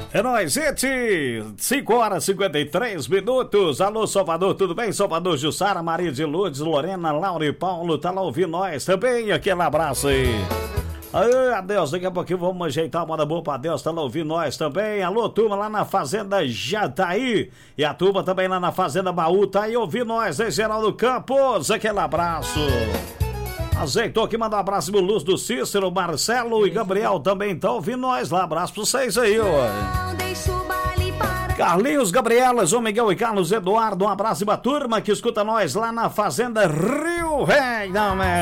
É nóis, gente! 5h53. Alô, Salvador, tudo bem? Salvador, Jussara, Maria de Lourdes, Lorena, Laura e Paulo, tá lá ouvindo nós também. Aquele abraço aí. Adeus, daqui a pouquinho vamos ajeitar uma moda boa pra Deus, tá lá ouvindo nós também. Alô, turma lá na Fazenda Jataí. E a turma também lá na Fazenda Baú, tá aí ouvindo nós, hein, Geraldo Campos? Aquele abraço. Azeitou aqui, manda um abraço pro Luz do Cícero, Marcelo e Gabriel também estão ouvindo nós lá. Abraço pra vocês aí, ó. Carlinhos, Gabriela, João Miguel e Carlos Eduardo, um abraço pra turma que escuta nós lá na Fazenda Rio Rei,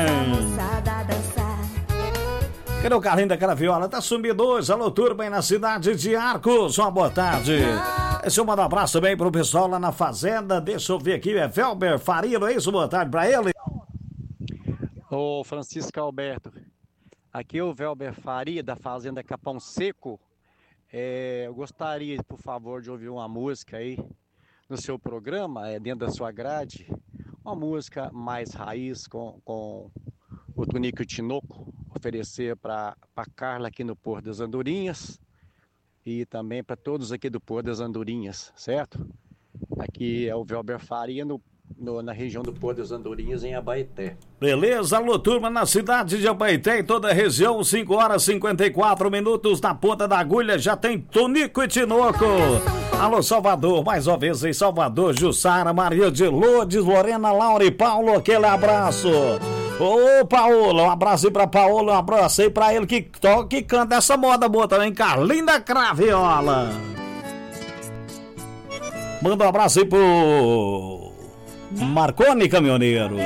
Cadê o Carlinho da Craviola? Tá sumido hoje. Alô, turma aí na cidade de Arcos. Uma boa tarde. Deixa eu mandar um abraço também pro pessoal lá na Fazenda. Deixa eu ver aqui, é Velber Faria, não é isso? Boa tarde pra ele. Ô Francisco Alberto, aqui é o Velber Faria da Fazenda Capão Seco. Eu gostaria, por favor, de ouvir uma música aí no seu programa, dentro da sua grade, uma música mais raiz com o Tonico Tinoco, oferecer para Carla aqui no Porto das Andorinhas e também para todos aqui do Porto das Andorinhas, certo? Aqui é o Velber Faria na região do Porto das Andorinhas, em Abaeté. Beleza, alô, turma, na cidade de Abaeté, em toda a região, 5h54, na ponta da agulha, já tem Tonico e Tinoco. Alô, Salvador, mais uma vez em Salvador, Jussara, Maria de Lourdes, Lorena, Laura e Paulo, aquele abraço. Ô, Paulo, um abraço aí pra Paulo, um abraço aí pra ele que toca e canta essa moda boa também, Carlinho da Craviola. Manda um abraço aí pro Marconi Caminhoneiro.